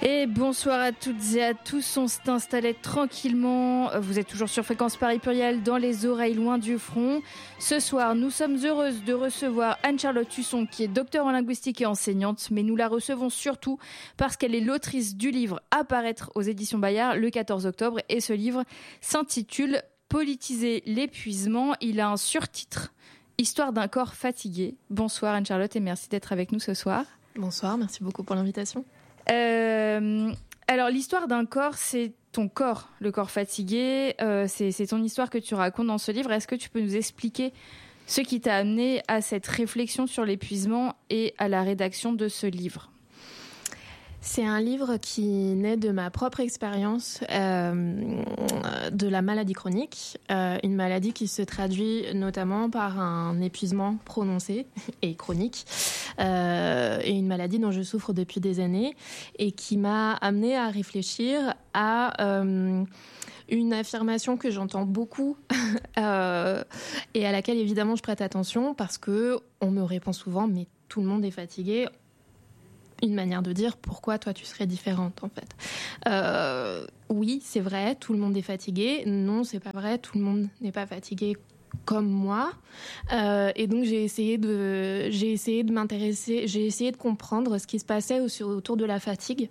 Et bonsoir à toutes et à tous, on s'est installé tranquillement. Vous êtes toujours sur Fréquence Paris Pluriel, dans les oreilles loin du front. Ce soir, nous sommes heureuses de recevoir Anne-Charlotte Husson, qui est docteure en linguistique et enseignante, mais nous la recevons surtout parce qu'elle est l'autrice du livre à paraître aux éditions Bayard le 14 octobre. Et ce livre s'intitule « Politiser l'épuisement ». Il a un surtitre « Histoire d'un corps fatigué ». Bonsoir Anne-Charlotte et merci d'être avec nous ce soir. Bonsoir, merci beaucoup pour l'invitation. Alors l'histoire d'un corps, c'est ton corps, le corps fatigué, c'est ton histoire que tu racontes dans ce livre. Est-ce que tu peux nous expliquer ce qui t'a amené à cette réflexion sur l'épuisement et à la rédaction de ce livre ? C'est un livre qui naît de ma propre expérience de la maladie chronique, une maladie qui se traduit notamment par un épuisement prononcé et chronique, et une maladie dont je souffre depuis des années et qui m'a amenée à réfléchir à une affirmation que j'entends beaucoup et à laquelle évidemment je prête attention parce que on me répond souvent « mais tout le monde est fatigué ». Une manière de dire pourquoi toi tu serais différente en fait. Oui, c'est vrai, tout le monde est fatigué. Non, c'est pas vrai, tout le monde n'est pas fatigué comme moi. Et donc j'ai essayé de m'intéresser, j'ai essayé de comprendre ce qui se passait autour de la fatigue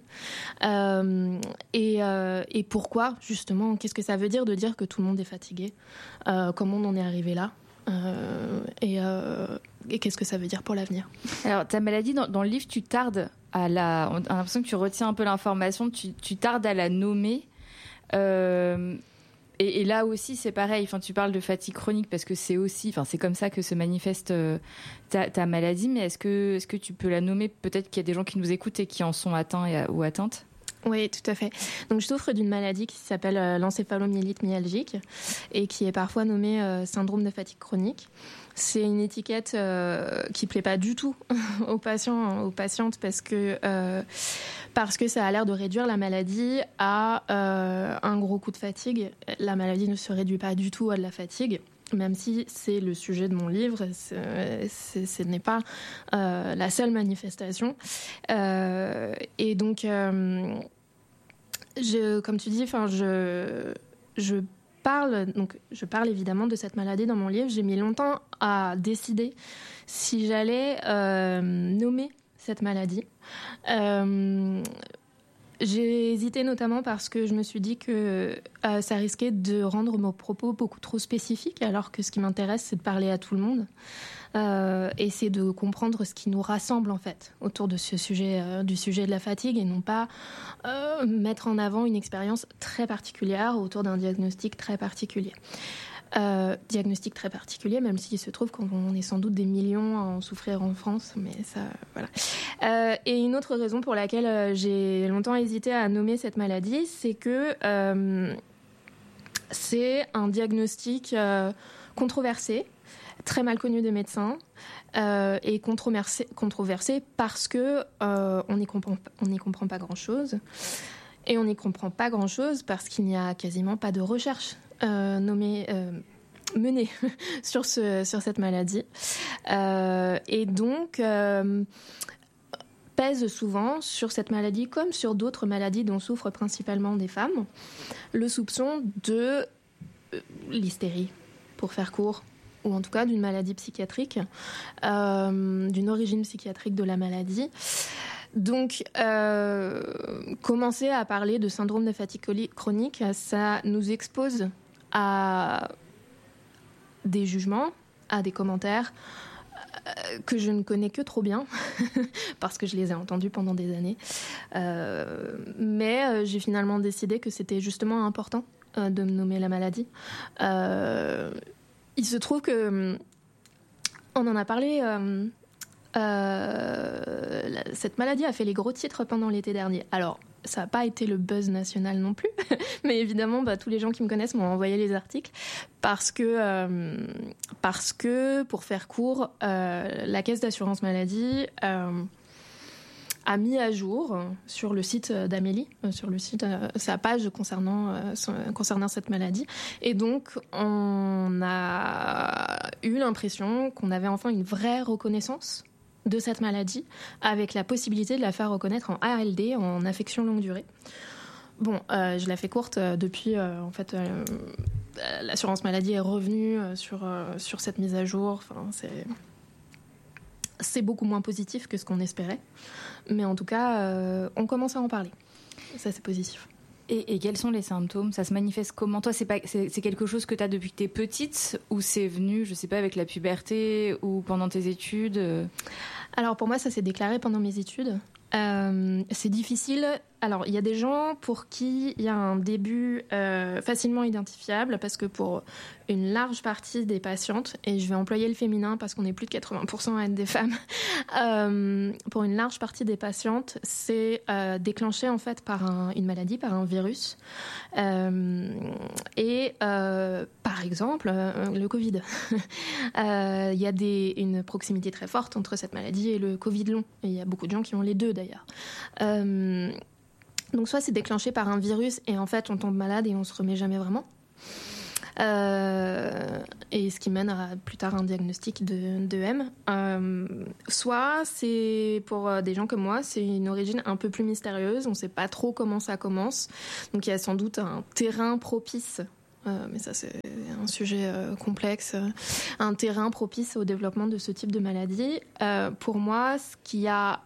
et pourquoi justement, qu'est-ce que ça veut dire de dire que tout le monde est fatigué, comment on en est arrivé là. Et qu'est-ce que ça veut dire pour l'avenir ? Alors, ta maladie, dans le livre, tu tardes on a l'impression que tu retiens un peu l'information, tu tardes à la nommer. Et là aussi, c'est pareil. Enfin, tu parles de fatigue chronique parce que c'est comme ça que se manifeste ta maladie. Mais est-ce que tu peux la nommer ? Peut-être qu'il y a des gens qui nous écoutent et qui en sont atteints ou atteintes. Oui, tout à fait. Donc, je souffre d'une maladie qui s'appelle l'encéphalomyélite myalgique et qui est parfois nommée syndrome de fatigue chronique. C'est une étiquette qui plaît pas du tout aux patients, aux patientes parce que ça a l'air de réduire la maladie à un gros coup de fatigue. La maladie ne se réduit pas du tout à de la fatigue. Même si c'est le sujet de mon livre, ce n'est pas la seule manifestation. Et donc, comme tu dis, je parle évidemment de cette maladie dans mon livre. J'ai mis longtemps à décider si j'allais nommer cette maladie. J'ai hésité notamment parce que je me suis dit que ça risquait de rendre mes propos beaucoup trop spécifiques, alors que ce qui m'intéresse, c'est de parler à tout le monde. Et c'est de comprendre ce qui nous rassemble en fait autour de ce sujet, du sujet de la fatigue, et non pas mettre en avant une expérience très particulière autour d'un diagnostic très particulier. Diagnostic très particulier, même s'il se trouve qu'on est sans doute des millions à en souffrir en France, mais ça, voilà. Et une autre raison pour laquelle j'ai longtemps hésité à nommer cette maladie, c'est que c'est un diagnostic controversé, très mal connu des médecins, et controversé parce que on n'y comprend pas grand-chose. Et on n'y comprend pas grand-chose parce qu'il n'y a quasiment pas de recherche menée sur cette maladie. Et donc, pèse souvent sur cette maladie, comme sur d'autres maladies dont souffrent principalement des femmes, le soupçon de l'hystérie, pour faire court, ou en tout cas d'une maladie psychiatrique, d'une origine psychiatrique de la maladie. Donc, commencer à parler de syndrome de fatigue chronique, ça nous expose à des jugements, à des commentaires que je ne connais que trop bien, parce que je les ai entendus pendant des années. Mais j'ai finalement décidé que c'était justement important de me nommer la maladie. Il se trouve que on en a parlé... cette maladie a fait les gros titres pendant l'été dernier. Alors, ça n'a pas été le buzz national non plus, mais évidemment, tous les gens qui me connaissent m'ont envoyé les articles parce que, pour faire court, la Caisse d'assurance maladie a mis à jour sur le site d'Amélie, sur le site, sa page concernant cette maladie. Et donc, on a eu l'impression qu'on avait enfin une vraie reconnaissance de cette maladie, avec la possibilité de la faire reconnaître en ALD, en affection longue durée. Bon, je la fais courte. Depuis, l'assurance maladie est revenue sur cette mise à jour. Enfin, c'est beaucoup moins positif que ce qu'on espérait. Mais en tout cas, on commence à en parler. Ça, c'est positif. Et quels sont les symptômes ? Ça se manifeste comment ? Toi, c'est quelque chose que tu as depuis que tu es petite ou c'est venu, je sais pas, avec la puberté ou pendant tes études ? Alors pour moi, ça s'est déclaré pendant mes études. C'est difficile. Alors, il y a des gens pour qui il y a un début facilement identifiable, parce que pour une large partie des patientes, et je vais employer le féminin parce qu'on est plus de 80% à être des femmes, pour une large partie des patientes, c'est déclenché en fait par une maladie, par un virus. Par exemple, le Covid. Il y a une proximité très forte entre cette maladie et le Covid long. Et il y a beaucoup de gens qui ont les deux d'ailleurs. Donc soit c'est déclenché par un virus et en fait on tombe malade et on se remet jamais vraiment. Et ce qui mène à plus tard un diagnostic de M. Soit c'est pour des gens comme moi, c'est une origine un peu plus mystérieuse, on ne sait pas trop comment ça commence. Donc il y a sans doute un terrain propice, mais ça c'est un sujet complexe, un terrain propice au développement de ce type de maladie. Pour moi, ce qui a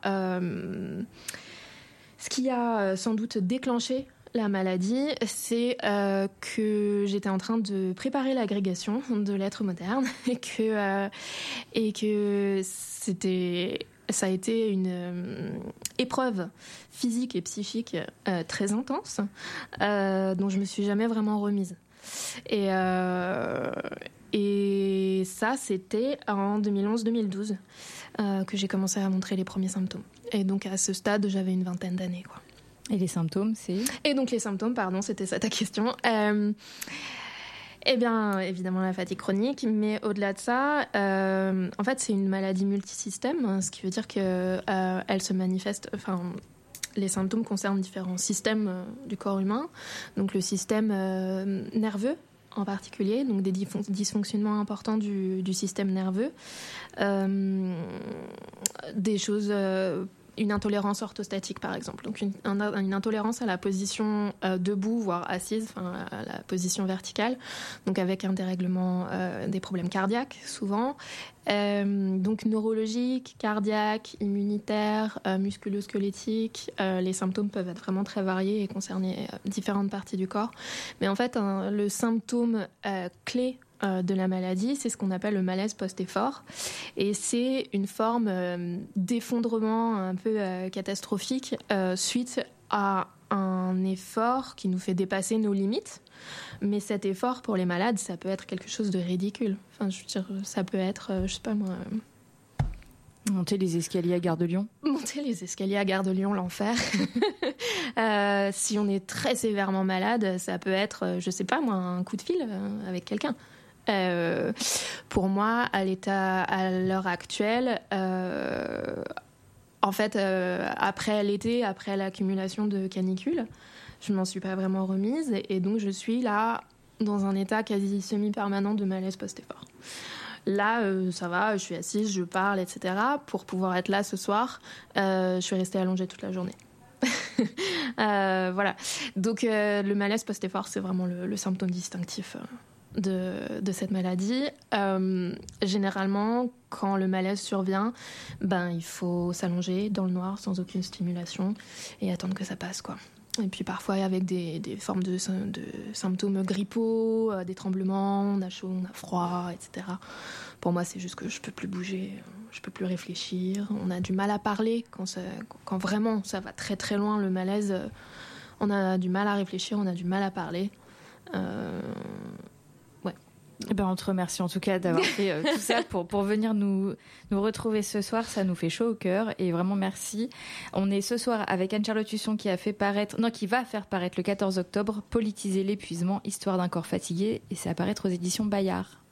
sans doute déclenché la maladie, c'est que j'étais en train de préparer l'agrégation de lettres modernes et que ça a été une épreuve physique et psychique très intense, dont je me suis jamais vraiment remise. Et ça, c'était en 2011-2012 que j'ai commencé à montrer les premiers symptômes. Et donc à ce stade, j'avais une vingtaine d'années, quoi. Et les symptômes, c'est ? Et donc les symptômes, pardon, c'était ça ta question. Eh bien, évidemment, la fatigue chronique, mais au-delà de ça, en fait, c'est une maladie multisystème, ce qui veut dire qu'elle se manifeste... Enfin, les symptômes concernent différents systèmes du corps humain. Donc le système nerveux, en particulier, donc des dysfonctionnements importants du système nerveux, des choses, une intolérance orthostatique par exemple, donc une intolérance à la position debout voire assise, enfin à la position verticale, donc avec un dérèglement, des problèmes cardiaques souvent, donc neurologiques, cardiaques, immunitaires, musculo-squelettiques. Les symptômes peuvent être vraiment très variés et concerner différentes parties du corps. Mais en fait, le symptôme clé de la maladie, c'est ce qu'on appelle le malaise post-effort. Et c'est une forme d'effondrement un peu catastrophique suite à un effort qui nous fait dépasser nos limites. Mais cet effort, pour les malades, ça peut être quelque chose de ridicule. Enfin, je veux dire, ça peut être, je sais pas moi... Monter les escaliers à Gare de Lyon. Monter les escaliers à Gare de Lyon, l'enfer. Si on est très sévèrement malade, ça peut être, je sais pas moi, un coup de fil avec quelqu'un. Pour moi, à l'heure actuelle, en fait, après l'été, après l'accumulation de canicules, je m'en suis pas vraiment remise et donc je suis là dans un état quasi semi-permanent de malaise post-effort. Là, ça va, je suis assise, je parle, etc. Pour pouvoir être là ce soir, je suis restée allongée toute la journée. Voilà. Donc le malaise post-effort, c'est vraiment le symptôme distinctif de cette maladie. Généralement, quand le malaise survient, il faut s'allonger dans le noir sans aucune stimulation et attendre que ça passe, quoi. Et puis parfois avec des formes de symptômes grippaux, des tremblements, on a chaud, on a froid, etc. Pour moi, c'est juste que je peux plus bouger, je peux plus réfléchir, on a du mal à parler quand vraiment ça va très très loin, le malaise, on a du mal à réfléchir, on a du mal à parler. On te remercie en tout cas d'avoir fait tout ça pour venir nous retrouver ce soir. Ça nous fait chaud au cœur et vraiment merci. On est ce soir avec Anne-Charlotte Husson qui va faire paraître le 14 octobre Politiser l'épuisement, histoire d'un corps fatigué, et c'est à paraître aux éditions Bayard.